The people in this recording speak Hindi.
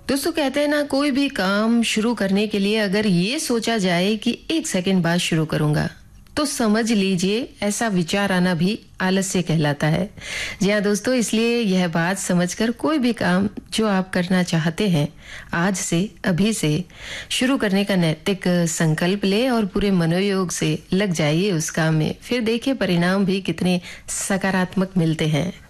दोस्तों कहते हैं ना, कोई भी काम शुरू करने के लिए अगर ये सोचा जाए कि 1 सेकंड बाद शुरू करूंगा, तो समझ लीजिए ऐसा विचार आना भी आलस्य कहलाता है। जी हाँ दोस्तों, इसलिए यह बात समझकर कोई भी काम जो आप करना चाहते हैं, आज से अभी से शुरू करने का नैतिक संकल्प ले और पूरे मनोयोग से लग जाइए उस काम में। फिर देखिए परिणाम भी कितने सकारात्मक मिलते हैं।